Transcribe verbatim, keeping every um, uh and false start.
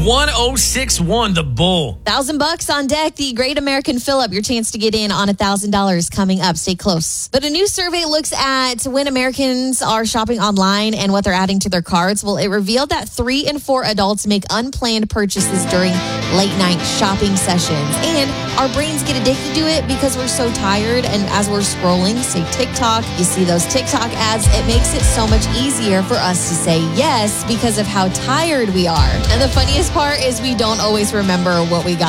one oh six one, the Bull. Thousand bucks on deck. The Great American Fill-Up. Your chance to get in on a thousand dollars coming up. Stay close. But a new survey looks at when Americans are shopping online and what they're adding to their carts. Well, it revealed that three in four adults make unplanned purchases during late night shopping sessions. And our brains get addicted to it because we're so tired. And as we're scrolling, say TikTok, you see those TikTok ads. It makes it so much easier for us to say yes because of how tired we are. And the funniest part is we don't always remember what we got.